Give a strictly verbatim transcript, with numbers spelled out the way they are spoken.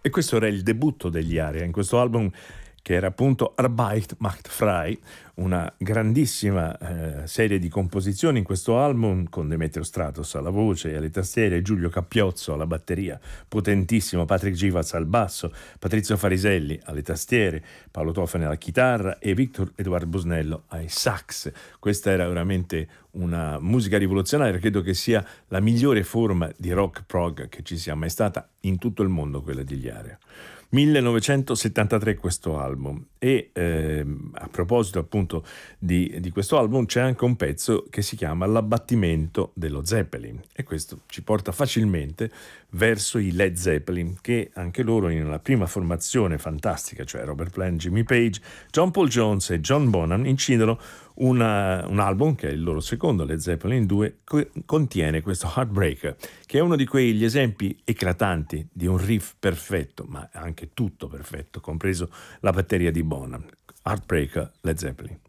E questo era il debutto degli Aria in questo album che era appunto Arbeit macht frei, una grandissima eh, serie di composizioni in questo album con Demetrio Stratos alla voce e alle tastiere, Giulio Cappiozzo alla batteria, potentissimo, Patrick Givaz al basso, Patrizio Fariselli alle tastiere, Paolo Tofani alla chitarra e Victor Edoardo Busnello ai sax. Questa era veramente una musica rivoluzionaria, credo che sia la migliore forma di rock prog che ci sia mai stata in tutto il mondo, quella degli Aria. millenovecentosettantatré questo album e ehm, a proposito appunto di, di questo album c'è anche un pezzo che si chiama L'abbattimento dello Zeppelin e questo ci porta facilmente verso i Led Zeppelin, che anche loro in una prima formazione fantastica, cioè Robert Plant, Jimmy Page, John Paul Jones e John Bonham incidono una, un album che è il loro secondo, Led Zeppelin due, che contiene questo Heartbreaker, che è uno di quegli esempi eclatanti di un riff perfetto, ma anche tutto perfetto, compreso la batteria di Bonham. Heartbreaker, Led Zeppelin.